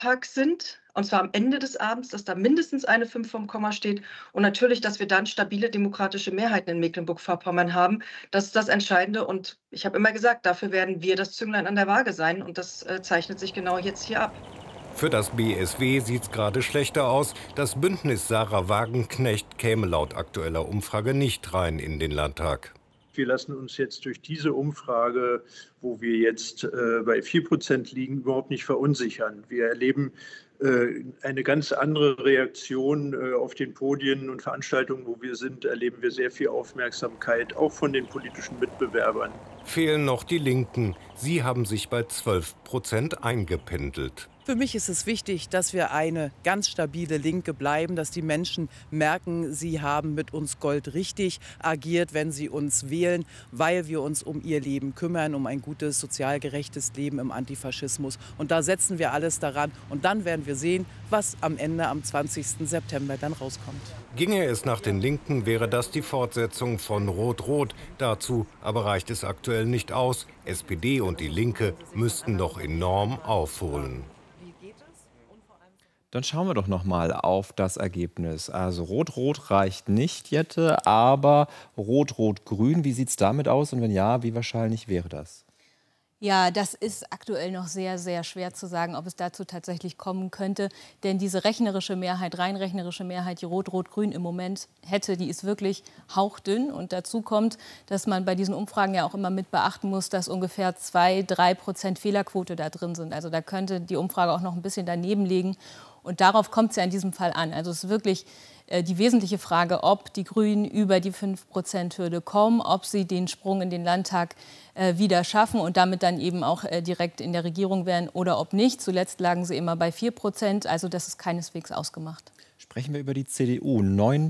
Park sind, und zwar am Ende des Abends, dass da mindestens eine 5 vorm Komma steht und natürlich, dass wir dann stabile demokratische Mehrheiten in Mecklenburg-Vorpommern haben. Das ist das Entscheidende und ich habe immer gesagt, dafür werden wir das Zünglein an der Waage sein und das, zeichnet sich genau jetzt hier ab. Für das BSW sieht's gerade schlechter aus. Das Bündnis Sarah Wagenknecht käme laut aktueller Umfrage nicht rein in den Landtag. Wir lassen uns jetzt durch diese Umfrage, wo wir jetzt bei 4% liegen, überhaupt nicht verunsichern. Wir erleben eine ganz andere Reaktion auf den Podien und Veranstaltungen, wo wir sind, erleben wir sehr viel Aufmerksamkeit, auch von den politischen Mitbewerbern. Fehlen noch die Linken. Sie haben sich bei 12% eingependelt. Für mich ist es wichtig, dass wir eine ganz stabile Linke bleiben, dass die Menschen merken, sie haben mit uns Gold richtig agiert, wenn sie uns wählen, weil wir uns um ihr Leben kümmern, um ein gutes, sozial gerechtes Leben im Antifaschismus. Und da setzen wir alles daran. Und dann werden wir sehen, was am Ende am 20. September dann rauskommt. Ginge es nach den Linken, wäre das die Fortsetzung von Rot-Rot. Dazu aber reicht es aktuell nicht aus. SPD und die Linke müssten noch enorm aufholen. Dann schauen wir doch noch mal auf das Ergebnis. Also Rot-Rot reicht nicht, Jette, aber Rot-Rot-Grün, wie sieht es damit aus? Und wenn ja, wie wahrscheinlich wäre das? Ja, das ist aktuell noch sehr, sehr schwer zu sagen, ob es dazu tatsächlich kommen könnte. Denn diese rechnerische Mehrheit, rein rechnerische Mehrheit, die Rot-Rot-Grün im Moment hätte, die ist wirklich hauchdünn. Und dazu kommt, dass man bei diesen Umfragen ja auch immer mit beachten muss, dass ungefähr 2–3% Fehlerquote da drin sind. Also da könnte die Umfrage auch noch ein bisschen daneben liegen. Und darauf kommt es ja in diesem Fall an. Also es ist wirklich die wesentliche Frage, ob die Grünen über die 5%-Hürde kommen, ob sie den Sprung in den Landtag wieder schaffen und damit dann eben auch direkt in der Regierung wären oder ob nicht. Zuletzt lagen sie immer bei 4%, also das ist keineswegs ausgemacht. Sprechen wir über die CDU.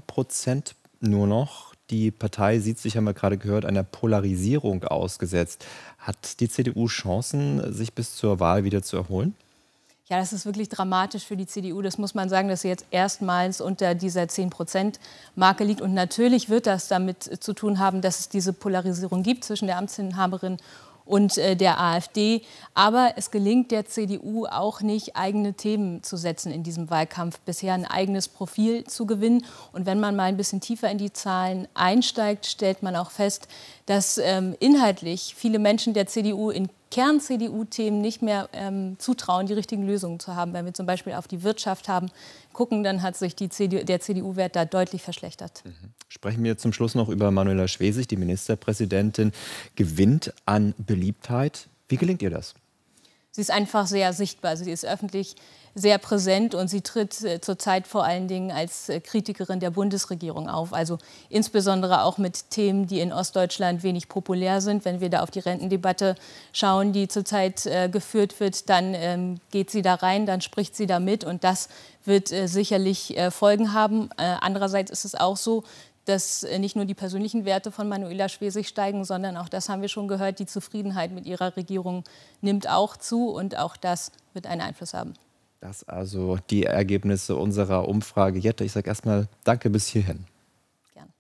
9% nur noch. Die Partei sieht sich, haben wir gerade gehört, einer Polarisierung ausgesetzt. Hat die CDU Chancen, sich bis zur Wahl wieder zu erholen? Ja, das ist wirklich dramatisch für die CDU. Das muss man sagen, dass sie jetzt erstmals unter dieser 10%-Marke liegt. Und natürlich wird das damit zu tun haben, dass es diese Polarisierung gibt zwischen der Amtsinhaberin und der AfD. Aber es gelingt der CDU auch nicht, eigene Themen zu setzen in diesem Wahlkampf, bisher ein eigenes Profil zu gewinnen. Und wenn man mal ein bisschen tiefer in die Zahlen einsteigt, stellt man auch fest, dass inhaltlich viele Menschen der CDU in Kern-CDU-Themen nicht mehr zutrauen, die richtigen Lösungen zu haben. Wenn wir zum Beispiel auf die Wirtschaft gucken, dann hat sich der CDU-Wert da deutlich verschlechtert. Sprechen wir zum Schluss noch über Manuela Schwesig, die Ministerpräsidentin, gewinnt an Beliebtheit. Wie gelingt ihr das? Sie ist einfach sehr sichtbar. Also sie ist öffentlich sehr präsent und sie tritt zurzeit vor allen Dingen als Kritikerin der Bundesregierung auf. Also insbesondere auch mit Themen, die in Ostdeutschland wenig populär sind. Wenn wir da auf die Rentendebatte schauen, die zurzeit geführt wird, dann geht sie da rein, dann spricht sie da mit und das wird sicherlich Folgen haben. Andererseits ist es auch so, dass nicht nur die persönlichen Werte von Manuela Schwesig steigen, sondern auch das haben wir schon gehört, die Zufriedenheit mit ihrer Regierung nimmt auch zu und auch das wird einen Einfluss haben. Das also die Ergebnisse unserer Umfrage. Jette, ich sage erstmal danke bis hierhin. Gern.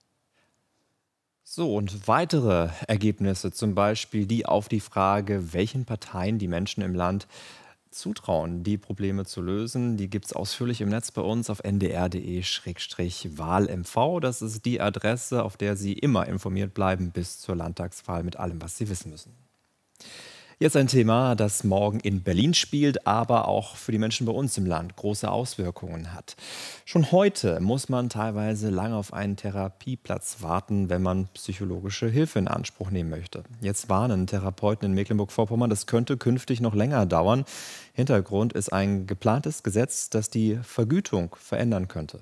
So, und weitere Ergebnisse, zum Beispiel die auf die Frage, welchen Parteien die Menschen im Land zutrauen, die Probleme zu lösen, die gibt es ausführlich im Netz bei uns auf ndr.de/wahlmv. Das ist die Adresse, auf der Sie immer informiert bleiben bis zur Landtagswahl mit allem, was Sie wissen müssen. Jetzt ein Thema, das morgen in Berlin spielt, aber auch für die Menschen bei uns im Land große Auswirkungen hat. Schon heute muss man teilweise lange auf einen Therapieplatz warten, wenn man psychologische Hilfe in Anspruch nehmen möchte. Jetzt warnen Therapeuten in Mecklenburg-Vorpommern, das könnte künftig noch länger dauern. Hintergrund ist ein geplantes Gesetz, das die Vergütung verändern könnte.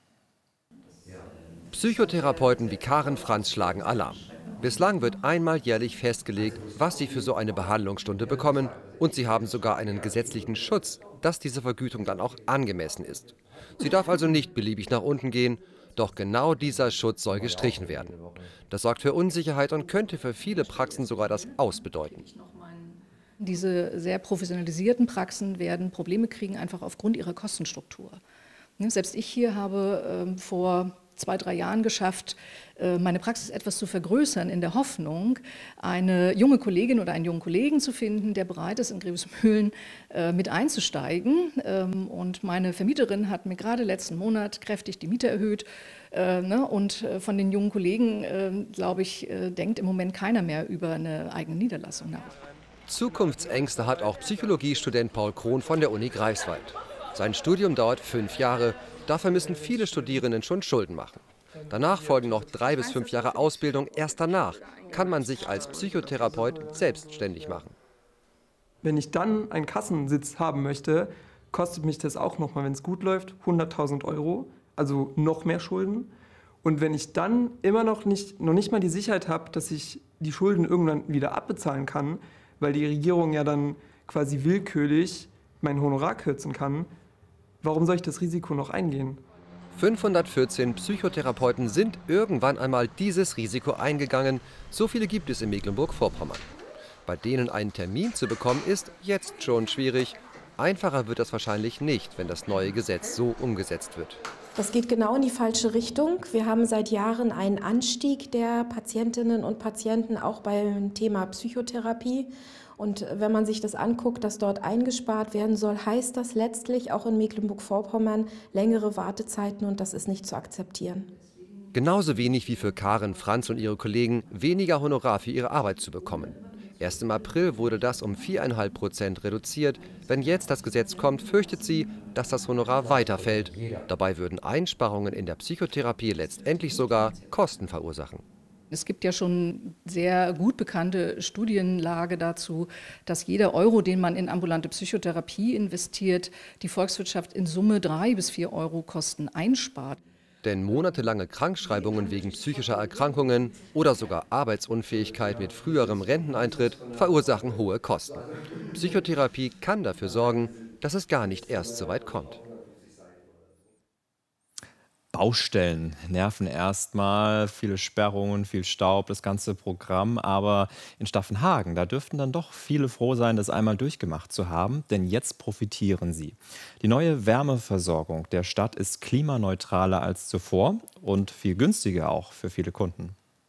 Psychotherapeuten wie Karen Franz schlagen Alarm. Bislang wird einmal jährlich festgelegt, was sie für so eine Behandlungsstunde bekommen. Und sie haben sogar einen gesetzlichen Schutz, dass diese Vergütung dann auch angemessen ist. Sie darf also nicht beliebig nach unten gehen. Doch genau dieser Schutz soll gestrichen werden. Das sorgt für Unsicherheit und könnte für viele Praxen sogar das Aus bedeuten. Diese sehr professionalisierten Praxen werden Probleme kriegen, einfach aufgrund ihrer Kostenstruktur. Selbst ich hier habe vor 2, 3 Jahren geschafft, meine Praxis etwas zu vergrößern, in der Hoffnung, eine junge Kollegin oder einen jungen Kollegen zu finden, der bereit ist, in Grevesmühlen mit einzusteigen. Und meine Vermieterin hat mir gerade letzten Monat kräftig die Miete erhöht. Und von den jungen Kollegen, glaube ich, denkt im Moment keiner mehr über eine eigene Niederlassung nach. Zukunftsängste hat auch Psychologiestudent Paul Krohn von der Uni Greifswald. Sein Studium dauert 5 Jahre. Dafür müssen viele Studierenden schon Schulden machen. Danach folgen noch 3 bis 5 Jahre Ausbildung. Erst danach kann man sich als Psychotherapeut selbstständig machen. Wenn ich dann einen Kassensitz haben möchte, kostet mich das auch nochmal, wenn es gut läuft, 100.000 €, also noch mehr Schulden. Und wenn ich dann immer noch nicht mal die Sicherheit habe, dass ich die Schulden irgendwann wieder abbezahlen kann, weil die Regierung ja dann quasi willkürlich mein Honorar kürzen kann, warum soll ich das Risiko noch eingehen? 514 Psychotherapeuten sind irgendwann einmal dieses Risiko eingegangen. So viele gibt es in Mecklenburg-Vorpommern. Bei denen einen Termin zu bekommen, ist jetzt schon schwierig. Einfacher wird das wahrscheinlich nicht, wenn das neue Gesetz so umgesetzt wird. Das geht genau in die falsche Richtung. Wir haben seit Jahren einen Anstieg der Patientinnen und Patienten, auch beim Thema Psychotherapie. Und wenn man sich das anguckt, dass dort eingespart werden soll, heißt das letztlich auch in Mecklenburg-Vorpommern längere Wartezeiten, und das ist nicht zu akzeptieren. Genauso wenig wie für Karin Franz und ihre Kollegen weniger Honorar für ihre Arbeit zu bekommen. Erst im April wurde das um 4,5% reduziert. Wenn jetzt das Gesetz kommt, fürchtet sie, dass das Honorar weiterfällt. Dabei würden Einsparungen in der Psychotherapie letztendlich sogar Kosten verursachen. Es gibt ja schon sehr gut bekannte Studienlage dazu, dass jeder Euro, den man in ambulante Psychotherapie investiert, die Volkswirtschaft in Summe 3 bis 4 € Kosten einspart. Denn monatelange Krankschreibungen wegen psychischer Erkrankungen oder sogar Arbeitsunfähigkeit mit früherem Renteneintritt verursachen hohe Kosten. Psychotherapie kann dafür sorgen, dass es gar nicht erst so weit kommt. Baustellen nerven erstmal, viele Sperrungen, viel Staub, das ganze Programm. Aber in Staffenhagen, da dürften dann doch viele froh sein, das einmal durchgemacht zu haben, denn jetzt profitieren sie. Die neue Wärmeversorgung der Stadt ist klimaneutraler als zuvor und viel günstiger auch für viele Kunden.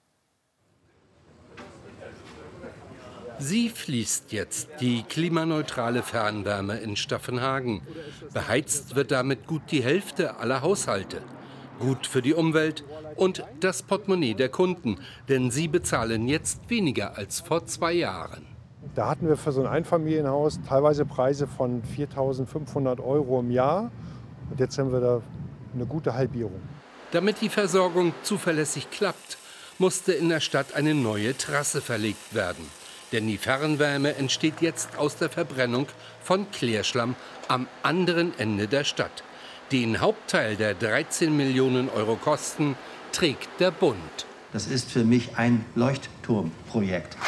Sie fließt jetzt, die klimaneutrale Fernwärme in Staffenhagen. Beheizt wird damit gut die Hälfte aller Haushalte. Gut für die Umwelt und das Portemonnaie der Kunden, denn sie bezahlen jetzt weniger als vor 2 Jahren. Da hatten wir für so ein Einfamilienhaus teilweise Preise von 4.500 € im Jahr. Und jetzt haben wir da eine gute Halbierung. Damit die Versorgung zuverlässig klappt, musste in der Stadt eine neue Trasse verlegt werden. Denn die Fernwärme entsteht jetzt aus der Verbrennung von Klärschlamm am anderen Ende der Stadt. Den Hauptteil der 13 Millionen € Kosten trägt der Bund. Das ist für mich ein Leuchtturmprojekt.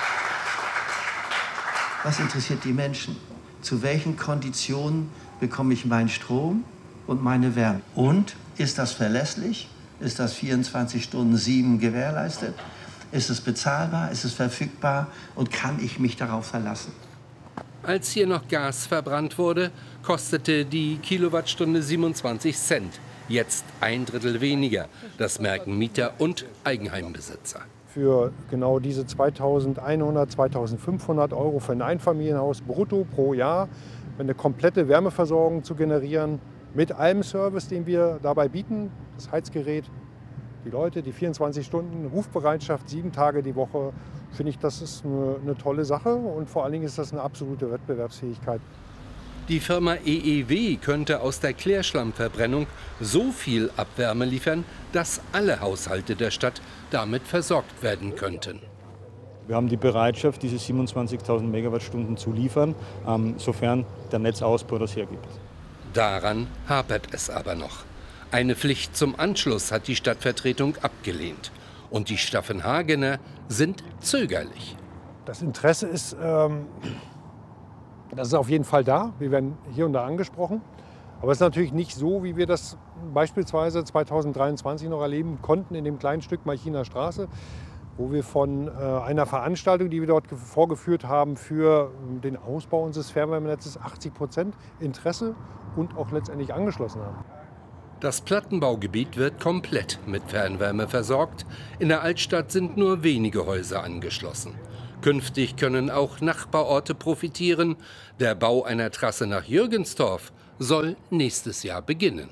Was interessiert die Menschen? Zu welchen Konditionen bekomme ich meinen Strom und meine Wärme? Und ist das verlässlich? Ist das 24/7 gewährleistet? Ist es bezahlbar? Ist es verfügbar? Und kann ich mich darauf verlassen? Als hier noch Gas verbrannt wurde, kostete die Kilowattstunde 27 Cent. Jetzt 1/3 weniger. Das merken Mieter und Eigenheimbesitzer. Für genau diese 2.100, 2.500 € für ein Einfamilienhaus brutto pro Jahr eine komplette Wärmeversorgung zu generieren, mit allem Service, den wir dabei bieten, das Heizgerät, die Leute, die 24 Stunden Rufbereitschaft, 7 Tage die Woche, finde ich, das ist eine tolle Sache und vor allen Dingen ist das eine absolute Wettbewerbsfähigkeit. Die Firma EEW könnte aus der Klärschlammverbrennung so viel Abwärme liefern, dass alle Haushalte der Stadt damit versorgt werden könnten. Wir haben die Bereitschaft, diese 27.000 Megawattstunden zu liefern, sofern der Netzausbau das hergibt. Daran hapert es aber noch. Eine Pflicht zum Anschluss hat die Stadtvertretung abgelehnt. Und die Staffenhagener sind zögerlich. Das Interesse ist, das ist auf jeden Fall da. Wir werden hier und da angesprochen. Aber es ist natürlich nicht so, wie wir das beispielsweise 2023 noch erleben konnten in dem kleinen Stück Malchiner Straße, wo wir von einer Veranstaltung, die wir dort vorgeführt haben für den Ausbau unseres Fernwärmenetzes, 80% Interesse und auch letztendlich angeschlossen haben. Das Plattenbaugebiet wird komplett mit Fernwärme versorgt. In der Altstadt sind nur wenige Häuser angeschlossen. Künftig können auch Nachbarorte profitieren. Der Bau einer Trasse nach Jürgenstorf soll nächstes Jahr beginnen.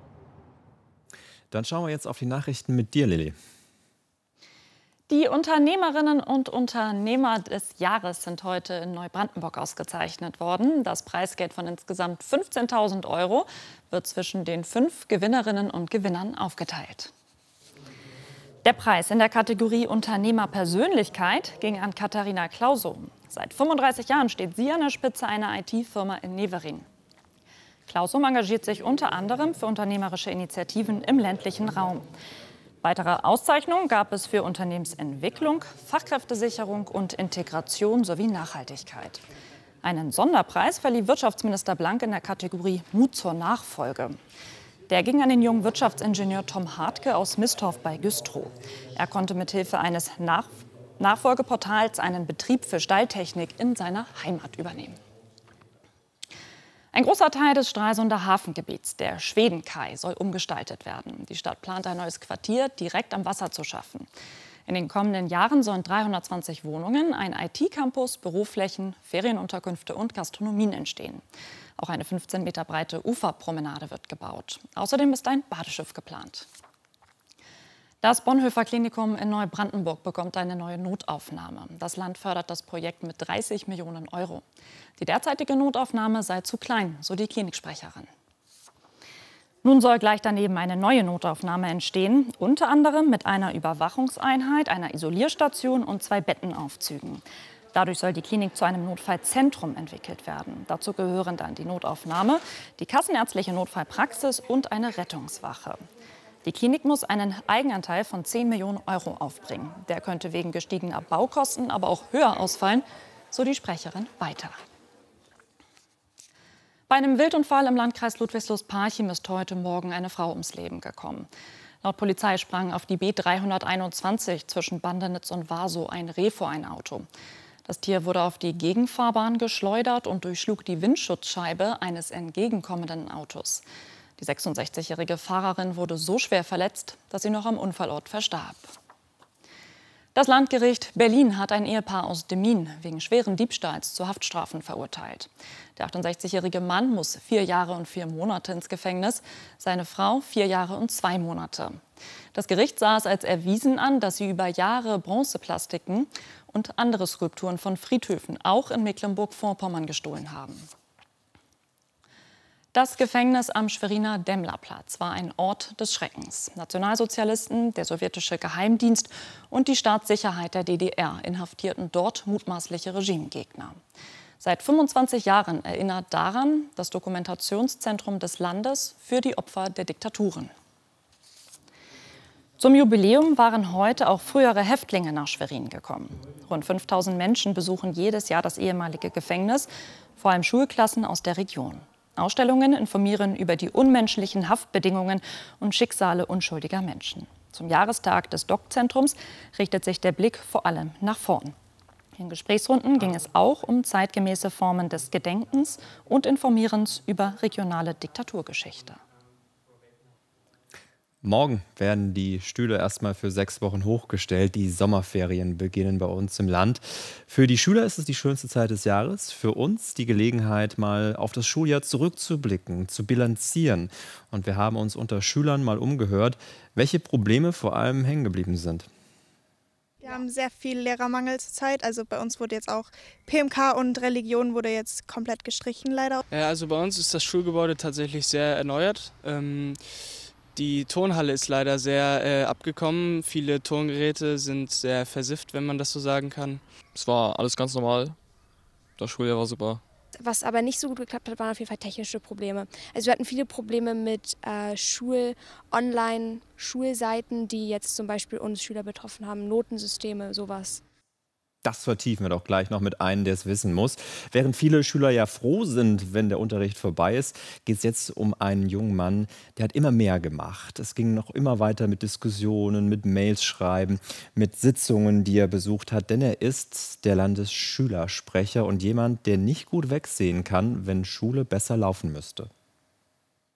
Dann schauen wir jetzt auf die Nachrichten mit dir, Lilly. Die Unternehmerinnen und Unternehmer des Jahres sind heute in Neubrandenburg ausgezeichnet worden. Das Preisgeld von insgesamt 15.000 € wird zwischen den 5 Gewinnerinnen und Gewinnern aufgeteilt. Der Preis in der Kategorie Unternehmerpersönlichkeit ging an Katharina Klausow. Seit 35 Jahren steht sie an der Spitze einer IT-Firma in Neverin. Klausow engagiert sich unter anderem für unternehmerische Initiativen im ländlichen Raum. Weitere Auszeichnungen gab es für Unternehmensentwicklung, Fachkräftesicherung und Integration sowie Nachhaltigkeit. Einen Sonderpreis verlieh Wirtschaftsminister Blank in der Kategorie Mut zur Nachfolge. Der ging an den jungen Wirtschaftsingenieur Tom Hartke aus Mistorf bei Güstrow. Er konnte mithilfe eines Nachfolgeportals einen Betrieb für Stalltechnik in seiner Heimat übernehmen. Ein großer Teil des Stralsunder Hafengebiets, der Schwedenkai, soll umgestaltet werden. Die Stadt plant ein neues Quartier direkt am Wasser zu schaffen. In den kommenden Jahren sollen 320 Wohnungen, ein IT-Campus, Büroflächen, Ferienunterkünfte und Gastronomien entstehen. Auch eine 15 Meter breite Uferpromenade wird gebaut. Außerdem ist ein Badeschiff geplant. Das Bonhoeffer Klinikum in Neubrandenburg bekommt eine neue Notaufnahme. Das Land fördert das Projekt mit 30 Millionen €. Die derzeitige Notaufnahme sei zu klein, so die Kliniksprecherin. Nun soll gleich daneben eine neue Notaufnahme entstehen, unter anderem mit einer Überwachungseinheit, einer Isolierstation und 2 Bettenaufzügen. Dadurch soll die Klinik zu einem Notfallzentrum entwickelt werden. Dazu gehören dann die Notaufnahme, die kassenärztliche Notfallpraxis und eine Rettungswache. Die Klinik muss einen Eigenanteil von 10 Millionen € aufbringen. Der könnte wegen gestiegener Baukosten aber auch höher ausfallen, so die Sprecherin weiter. Bei einem Wildunfall im Landkreis Ludwigslust-Parchim ist heute Morgen eine Frau ums Leben gekommen. Laut Polizei sprang auf die B321 zwischen Bandenitz und Warsow ein Reh vor ein Auto. Das Tier wurde auf die Gegenfahrbahn geschleudert und durchschlug die Windschutzscheibe eines entgegenkommenden Autos. Die 66-jährige Fahrerin wurde so schwer verletzt, dass sie noch am Unfallort verstarb. Das Landgericht Berlin hat ein Ehepaar aus Demmin wegen schweren Diebstahls zu Haftstrafen verurteilt. Der 68-jährige Mann muss 4 Jahre und 4 Monate ins Gefängnis, seine Frau 4 Jahre und 2 Monate. Das Gericht sah es als erwiesen an, dass sie über Jahre Bronzeplastiken und andere Skulpturen von Friedhöfen auch in Mecklenburg-Vorpommern gestohlen haben. Das Gefängnis am Schweriner Demmlerplatz war ein Ort des Schreckens. Nationalsozialisten, der sowjetische Geheimdienst und die Staatssicherheit der DDR inhaftierten dort mutmaßliche Regimegegner. Seit 25 Jahren erinnert daran das Dokumentationszentrum des Landes für die Opfer der Diktaturen. Zum Jubiläum waren heute auch frühere Häftlinge nach Schwerin gekommen. Rund 5000 Menschen besuchen jedes Jahr das ehemalige Gefängnis, vor allem Schulklassen aus der Region. Ausstellungen informieren über die unmenschlichen Haftbedingungen und Schicksale unschuldiger Menschen. Zum Jahrestag des DOC-Zentrums richtet sich der Blick vor allem nach vorn. In Gesprächsrunden ging es auch um zeitgemäße Formen des Gedenkens und Informierens über regionale Diktaturgeschichte. Morgen werden die Stühle erstmal für 6 Wochen hochgestellt. Die Sommerferien beginnen bei uns im Land. Für die Schüler ist es die schönste Zeit des Jahres. Für uns die Gelegenheit, mal auf das Schuljahr zurückzublicken, zu bilanzieren. Und wir haben uns unter Schülern mal umgehört, welche Probleme vor allem hängen geblieben sind. Wir haben sehr viel Lehrermangel zurzeit. Also bei uns wurde jetzt auch PMK und Religion wurde jetzt komplett gestrichen, leider. Ja, also bei uns ist das Schulgebäude tatsächlich sehr erneuert. Die Turnhalle ist leider sehr abgekommen. Viele Turngeräte sind sehr versifft, wenn man das so sagen kann. Es war alles ganz normal. Das Schuljahr war super. Was aber nicht so gut geklappt hat, waren auf jeden Fall technische Probleme. Also wir hatten viele Probleme mit Online-Schulseiten, die jetzt zum Beispiel uns Schüler betroffen haben, Notensysteme, sowas. Das vertiefen wir doch gleich noch mit einem, der es wissen muss. Während viele Schüler ja froh sind, wenn der Unterricht vorbei ist, geht es jetzt um einen jungen Mann, der hat immer mehr gemacht. Es ging noch immer weiter mit Diskussionen, mit Mails schreiben, mit Sitzungen, die er besucht hat. Denn er ist der Landesschülersprecher und jemand, der nicht gut wegsehen kann, wenn Schule besser laufen müsste.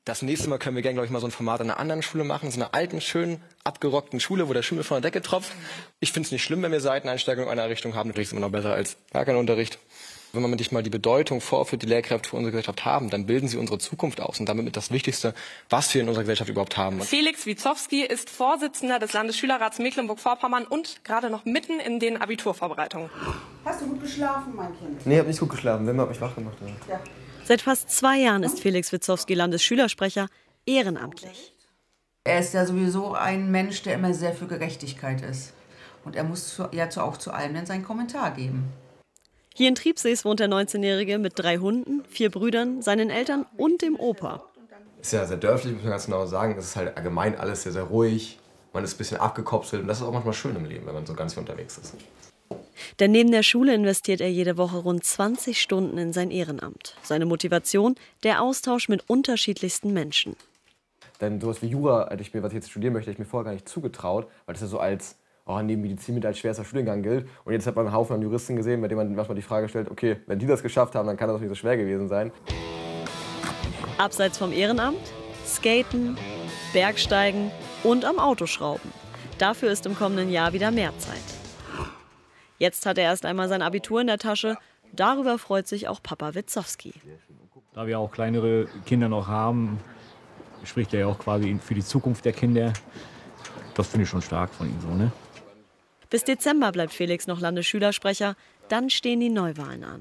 Das nächste Mal können wir gerne, glaube ich, mal so ein Format an einer anderen Schule machen, so einer alten, schönen, abgerockten Schule, wo der Schimmel von der Decke tropft. Ich finde es nicht schlimm, wenn wir Seiteneinsteiger in einer Richtung haben. Natürlich ist es immer noch besser als gar kein Unterricht. Wenn man sich mal die Bedeutung vorführt, die Lehrkräfte für unsere Gesellschaft haben, dann bilden sie unsere Zukunft aus und damit mit das Wichtigste, was wir in unserer Gesellschaft überhaupt haben. Felix Witzowski ist Vorsitzender des Landesschülerrats Mecklenburg-Vorpommern und gerade noch mitten in den Abiturvorbereitungen. Hast du gut geschlafen, mein Kind? Nee, ich habe nicht gut geschlafen. Wenn man hat mich wach gemacht. Ja. Seit fast 2 Jahren ist Felix Witzowski Landesschülersprecher, ehrenamtlich. Er ist ja sowieso ein Mensch, der immer sehr für Gerechtigkeit ist. Und er muss auch zu allem dann seinen Kommentar geben. Hier in Triebsees wohnt der 19-Jährige mit 3 Hunden, 4 Brüdern, seinen Eltern und dem Opa. Ist ja sehr dörflich, muss man ganz genau sagen. Es ist halt allgemein alles sehr, sehr ruhig. Man ist ein bisschen abgekopselt und das ist auch manchmal schön im Leben, wenn man so ganz viel unterwegs ist. Denn neben der Schule investiert er jede Woche rund 20 Stunden in sein Ehrenamt. Seine Motivation, der Austausch mit unterschiedlichsten Menschen. Denn sowas wie Jura, was ich jetzt studieren möchte, hätte ich mir vorher gar nicht zugetraut, weil das ja so als neben Medizin mit als schwerster Studiengang gilt. Und jetzt hat man einen Haufen an Juristen gesehen, bei denen man manchmal die Frage stellt, okay, wenn die das geschafft haben, dann kann das doch nicht so schwer gewesen sein. Abseits vom Ehrenamt, Skaten, Bergsteigen und am Autoschrauben. Dafür ist im kommenden Jahr wieder mehr Zeit. Jetzt hat er erst einmal sein Abitur in der Tasche. Darüber freut sich auch Papa Witzowski. Da wir auch kleinere Kinder noch haben, spricht er ja auch quasi für die Zukunft der Kinder. Das finde ich schon stark von ihm so, ne? Bis Dezember bleibt Felix noch Landesschülersprecher. Dann stehen die Neuwahlen an.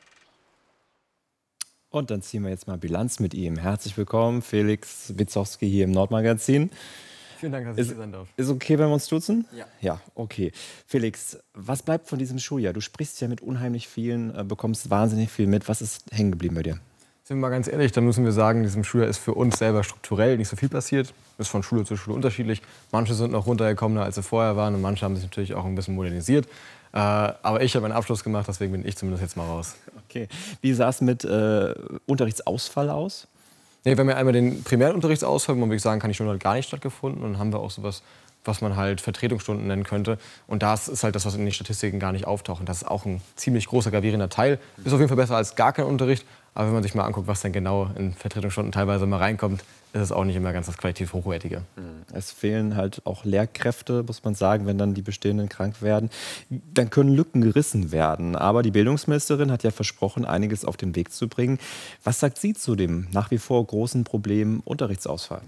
Und dann ziehen wir jetzt mal Bilanz mit ihm. Herzlich willkommen, Felix Witzowski hier im Nordmagazin. Vielen Dank, dass ich hier sein darf. Ist okay, wenn wir uns duzen? Ja. Ja, okay. Felix, was bleibt von diesem Schuljahr? Du sprichst ja mit unheimlich vielen, bekommst wahnsinnig viel mit. Was ist hängen geblieben bei dir? Sind wir mal ganz ehrlich, dann müssen wir sagen, in diesem Schuljahr ist für uns selber strukturell nicht so viel passiert. Ist von Schule zu Schule unterschiedlich. Manche sind noch runtergekommener, als sie vorher waren und manche haben sich natürlich auch ein bisschen modernisiert. Aber ich habe einen Abschluss gemacht, deswegen bin ich zumindest jetzt mal raus. Okay. Wie sah es mit Unterrichtsausfall aus? Nee, wir haben ja einmal den primären Unterrichtsausfall, wo man wirklich sagen kann, die Stunde hat gar nicht stattgefunden. Und dann haben wir auch sowas, was man halt Vertretungsstunden nennen könnte. Und das ist halt das, was in den Statistiken gar nicht auftaucht. Und das ist auch ein ziemlich großer, gravierender Teil. Ist auf jeden Fall besser als gar kein Unterricht. Aber wenn man sich mal anguckt, was dann genau in Vertretungsstunden teilweise mal reinkommt, ist es auch nicht immer ganz das qualitativ Hochwertige. Es fehlen halt auch Lehrkräfte, muss man sagen, wenn dann die Bestehenden krank werden. Dann können Lücken gerissen werden. Aber die Bildungsministerin hat ja versprochen, einiges auf den Weg zu bringen. Was sagt sie zu dem nach wie vor großen Problem Unterrichtsausfall?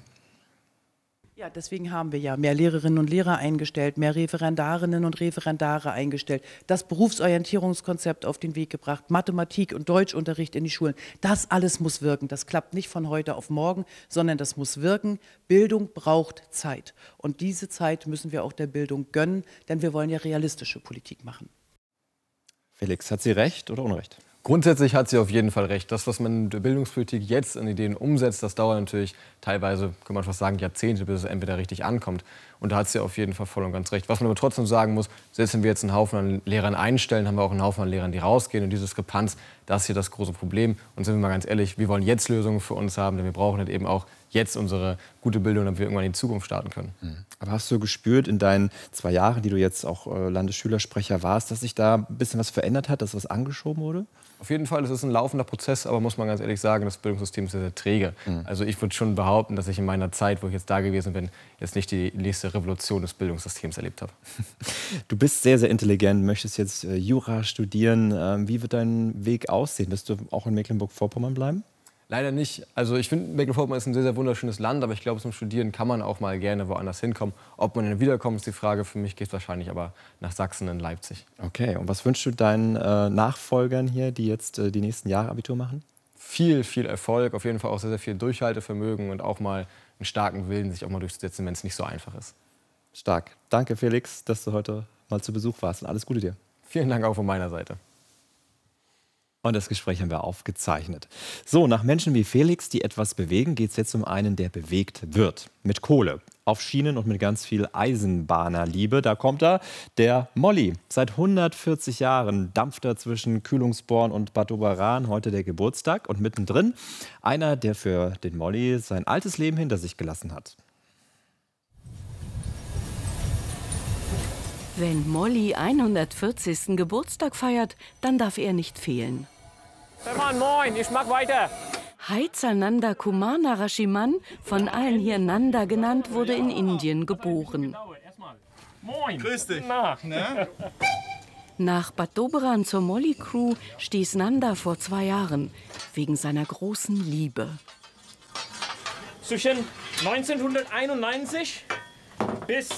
Ja, deswegen haben wir ja mehr Lehrerinnen und Lehrer eingestellt, mehr Referendarinnen und Referendare eingestellt, das Berufsorientierungskonzept auf den Weg gebracht, Mathematik- und Deutschunterricht in die Schulen. Das alles muss wirken. Das klappt nicht von heute auf morgen, sondern das muss wirken. Bildung braucht Zeit. Und diese Zeit müssen wir auch der Bildung gönnen, denn wir wollen ja realistische Politik machen. Felix, hat sie recht oder Unrecht? Grundsätzlich hat sie auf jeden Fall recht. Das, was man in der Bildungspolitik jetzt in Ideen umsetzt, das dauert natürlich teilweise, kann man fast sagen, Jahrzehnte, bis es entweder richtig ankommt. Und da hat sie auf jeden Fall voll und ganz recht. Was man aber trotzdem sagen muss, selbst wenn wir jetzt einen Haufen an Lehrern einstellen, haben wir auch einen Haufen an Lehrern, die rausgehen. Und diese Diskrepanz, das ist hier das große Problem. Und sind wir mal ganz ehrlich, wir wollen jetzt Lösungen für uns haben, denn wir brauchen halt eben auch jetzt unsere gute Bildung, damit wir irgendwann in die Zukunft starten können. Aber hast du gespürt in deinen 2 Jahren, die du jetzt auch Landesschülersprecher warst, dass sich da ein bisschen was verändert hat, dass was angeschoben wurde? Auf jeden Fall, es ist ein laufender Prozess, aber muss man ganz ehrlich sagen, das Bildungssystem ist sehr, sehr träge. Also ich würde schon behaupten, dass ich in meiner Zeit, wo ich jetzt da gewesen bin, jetzt nicht die nächste Revolution des Bildungssystems erlebt habe. Du bist sehr, sehr intelligent, möchtest jetzt Jura studieren. Wie wird dein Weg aussehen? Wirst du auch in Mecklenburg-Vorpommern bleiben? Leider nicht. Also ich finde, Mecklenburg-Vorpommern ist ein sehr, sehr wunderschönes Land, aber ich glaube, zum Studieren kann man auch mal gerne woanders hinkommen. Ob man dann wiederkommt, ist die Frage. Für mich geht es wahrscheinlich aber nach Sachsen in Leipzig. Okay, und was wünschst du deinen Nachfolgern hier, die jetzt die nächsten Jahre Abitur machen? Viel, viel Erfolg, auf jeden Fall auch sehr, sehr viel Durchhaltevermögen und auch mal einen starken Willen, sich auch mal durchzusetzen, wenn es nicht so einfach ist. Stark. Danke, Felix, dass du heute mal zu Besuch warst. Und alles Gute dir. Vielen Dank auch von meiner Seite. Und das Gespräch haben wir aufgezeichnet. So, nach Menschen wie Felix, die etwas bewegen, geht es jetzt um einen, der bewegt wird. Mit Kohle, auf Schienen und mit ganz viel Eisenbahnerliebe. Da kommt er, der Molly. Seit 140 Jahren dampft er zwischen Kühlungsborn und Bad Oberan. Heute der Geburtstag. Und mittendrin einer, der für den Molly sein altes Leben hinter sich gelassen hat. Wenn Molly 140. Geburtstag feiert, dann darf er nicht fehlen. Stefan, moin, ich mag weiter. Heizer Nanda Kumar Narasimhan, von allen hier Nanda genannt, wurde in Indien geboren. Moin. Grüß dich. Ne? Nach Bad Doberan zur Molly-Crew stieß Nanda vor 2 Jahren wegen seiner großen Liebe. Zwischen 1991 bis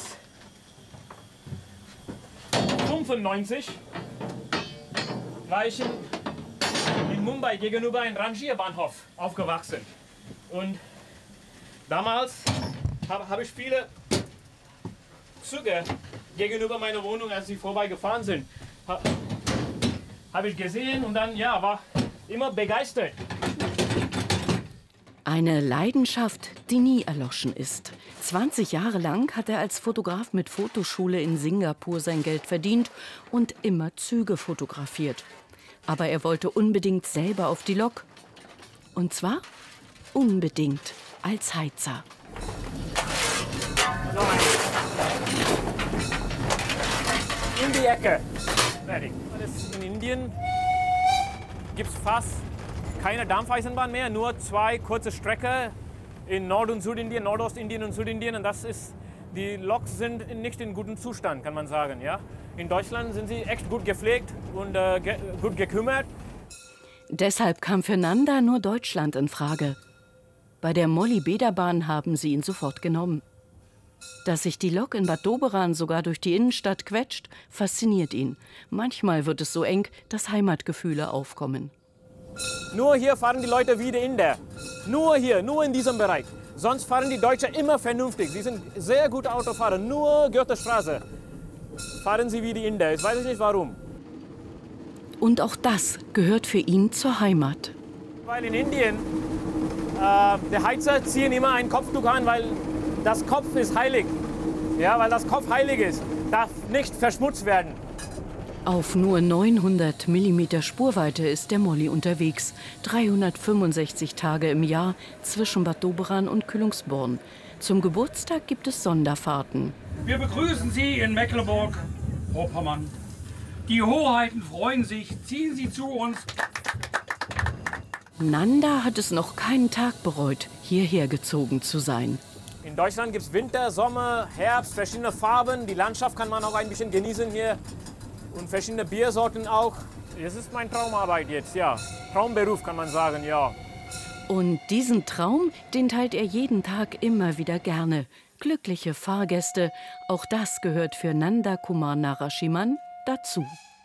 1995 war ich in Mumbai gegenüber einem Rangierbahnhof aufgewachsen. Und damals habe ich viele Züge gegenüber meiner Wohnung, als sie vorbeigefahren sind, habe ich gesehen und dann war immer begeistert. Eine Leidenschaft, die nie erloschen ist. 20 Jahre lang hat er als Fotograf mit Fotoschule in Singapur sein Geld verdient und immer Züge fotografiert. Aber er wollte unbedingt selber auf die Lok. Und zwar unbedingt als Heizer. In die Ecke. In Indien gibt es fast keine Dampfeisenbahn mehr, nur 2 kurze Strecken in Nord- und Südindien, Nordostindien und Südindien. Und die Loks sind nicht in gutem Zustand, kann man sagen. Ja? In Deutschland sind sie echt gut gepflegt und gut gekümmert. Deshalb kam für Nanda nur Deutschland in Frage. Bei der Molly-Bäderbahn haben sie ihn sofort genommen. Dass sich die Lok in Bad Doberan sogar durch die Innenstadt quetscht, fasziniert ihn. Manchmal wird es so eng, dass Heimatgefühle aufkommen. Nur hier fahren die Leute wie die Inder. Nur hier, nur in diesem Bereich. Sonst fahren die Deutschen immer vernünftig. Sie sind sehr gute Autofahrer. Nur Goethestraße fahren sie wie die Inder. Ich weiß nicht warum. Und auch das gehört für ihn zur Heimat. Weil in Indien, die Heizer ziehen immer ein Kopftuch an, weil das Kopf ist heilig. Ja, weil das Kopf heilig ist, darf nicht verschmutzt werden. Auf nur 900 mm Spurweite ist der Molly unterwegs. 365 Tage im Jahr zwischen Bad Doberan und Kühlungsborn. Zum Geburtstag gibt es Sonderfahrten. Wir begrüßen Sie in Mecklenburg-Vorpommern. Die Hoheiten freuen sich. Ziehen Sie zu uns. Nanda hat es noch keinen Tag bereut, hierher gezogen zu sein. In Deutschland gibt es Winter, Sommer, Herbst, verschiedene Farben. Die Landschaft kann man auch ein bisschen genießen hier. Und verschiedene Biersorten auch. Das ist meine Traumarbeit jetzt, ja. Traumberuf kann man sagen, ja. Und diesen Traum, den teilt er jeden Tag immer wieder gerne. Glückliche Fahrgäste, auch das gehört für Nanda Kumar Narasimhan dazu.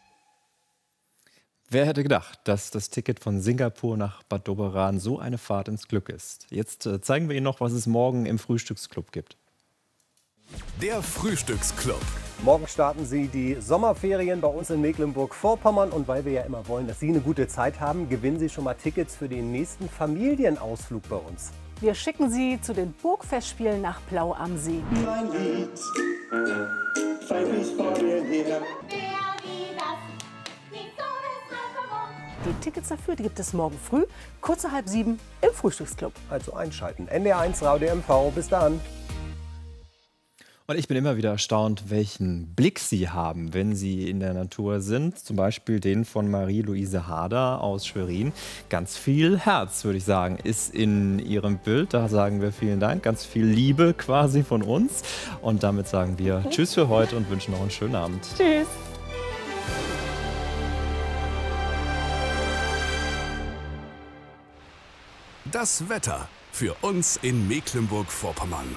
Wer hätte gedacht, dass das Ticket von Singapur nach Bad Doberan so eine Fahrt ins Glück ist? Jetzt zeigen wir Ihnen noch, was es morgen im Frühstücksclub gibt. Der Frühstücksclub. Morgen starten Sie die Sommerferien bei uns in Mecklenburg-Vorpommern. Und weil wir ja immer wollen, dass Sie eine gute Zeit haben, gewinnen Sie schon mal Tickets für den nächsten Familienausflug bei uns. Wir schicken Sie zu den Burgfestspielen nach Plau am See. Mein Lied, vor dir her. Die Tickets dafür, die gibt es morgen früh, kurz nach 6:30 im Frühstücksclub. Also einschalten. NDR1 Radio MV. Bis dann. Und ich bin immer wieder erstaunt, welchen Blick Sie haben, wenn Sie in der Natur sind. Zum Beispiel den von Marie-Louise Harder aus Schwerin. Ganz viel Herz, würde ich sagen, ist in Ihrem Bild. Da sagen wir vielen Dank. Ganz viel Liebe quasi von uns. Und damit sagen wir Tschüss für heute und wünschen noch einen schönen Abend. Tschüss. Das Wetter für uns in Mecklenburg-Vorpommern.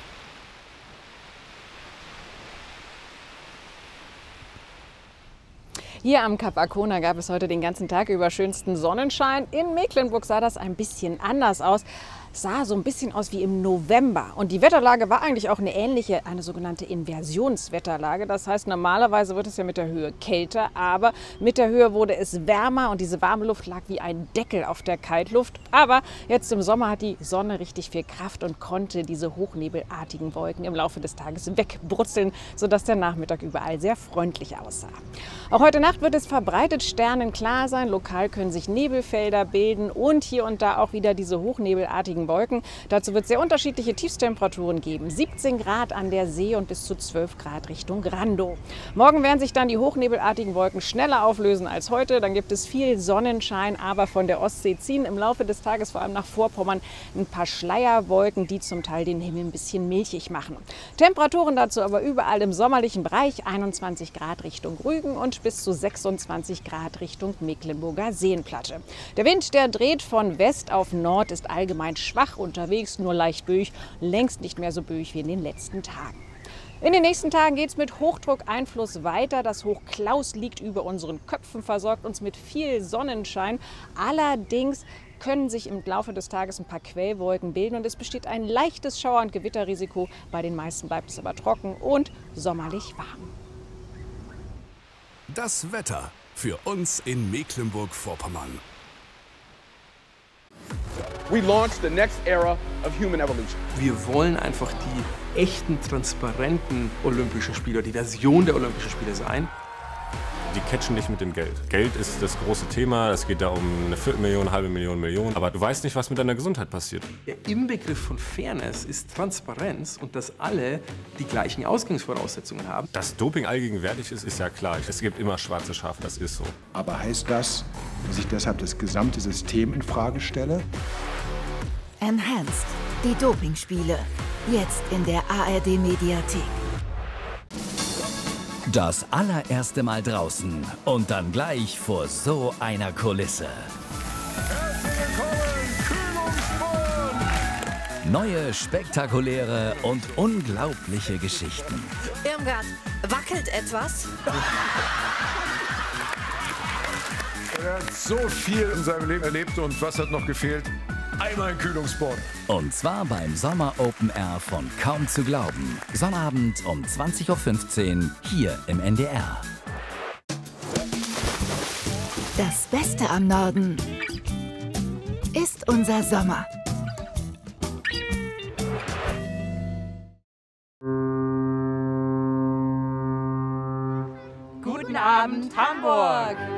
Hier am Kap Arkona gab es heute den ganzen Tag über schönsten Sonnenschein. In Mecklenburg sah das ein bisschen anders aus. Sah so ein bisschen aus wie im November. Und die Wetterlage war eigentlich auch eine ähnliche, eine sogenannte Inversionswetterlage. Das heißt, normalerweise wird es ja mit der Höhe kälter, aber mit der Höhe wurde es wärmer und diese warme Luft lag wie ein Deckel auf der Kaltluft. Aber jetzt im Sommer hat die Sonne richtig viel Kraft und konnte diese hochnebelartigen Wolken im Laufe des Tages wegbrutzeln, sodass der Nachmittag überall sehr freundlich aussah. Auch heute Nacht wird es verbreitet sternenklar sein. Lokal können sich Nebelfelder bilden und hier und da auch wieder diese hochnebelartigen Wolken. Dazu wird es sehr unterschiedliche Tiefstemperaturen geben. 17 Grad an der See und bis zu 12 Grad Richtung Grando. Morgen werden sich dann die hochnebelartigen Wolken schneller auflösen als heute. Dann gibt es viel Sonnenschein, aber von der Ostsee ziehen im Laufe des Tages vor allem nach Vorpommern ein paar Schleierwolken, die zum Teil den Himmel ein bisschen milchig machen. Temperaturen dazu aber überall im sommerlichen Bereich. 21 Grad Richtung Rügen und bis zu 26 Grad Richtung Mecklenburger Seenplatte. Der Wind, der dreht von West auf Nord, ist allgemein schwach unterwegs, nur leicht böig, längst nicht mehr so böig wie in den letzten Tagen. In den nächsten Tagen geht es mit Hochdruckeinfluss weiter. Das Hoch Klaus liegt über unseren Köpfen, versorgt uns mit viel Sonnenschein. Allerdings können sich im Laufe des Tages ein paar Quellwolken bilden und es besteht ein leichtes Schauer- und Gewitterrisiko. Bei den meisten bleibt es aber trocken und sommerlich warm. Das Wetter für uns in Mecklenburg-Vorpommern. We launched the next era of human evolution. Wir wollen einfach die echten, transparenten Olympischen Spiele, die Version der Olympischen Spiele sein. Die catchen nicht mit dem Geld. Geld ist das große Thema. Es geht da um eine Viertelmillion, halbe Million, Million. Aber du weißt nicht, was mit deiner Gesundheit passiert. Der Inbegriff von Fairness ist Transparenz und dass alle die gleichen Ausgangsvoraussetzungen haben. Dass Doping allgegenwärtig ist, ist ja klar. Es gibt immer schwarze Schafe, das ist so. Aber heißt das, dass ich deshalb das gesamte System in Frage stelle? Enhanced, die Dopingspiele. Jetzt in der ARD-Mediathek. Das allererste Mal draußen und dann gleich vor so einer Kulisse. Neue, spektakuläre und unglaubliche Geschichten. Irmgard, wackelt etwas? Er hat so viel in seinem Leben erlebt und was hat noch gefehlt? Einmal ein Kühlungsbad. Und zwar beim Sommer Open Air von Kaum zu glauben. Sonnabend um 20:15 Uhr hier im NDR. Das Beste am Norden ist unser Sommer. Guten Abend, Hamburg!